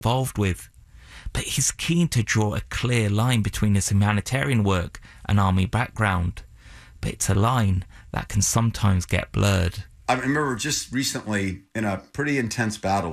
involved with. But he's keen to draw a clear line between his humanitarian work and army background. But it's a line that can sometimes get blurred. I remember just recently in a pretty intense battle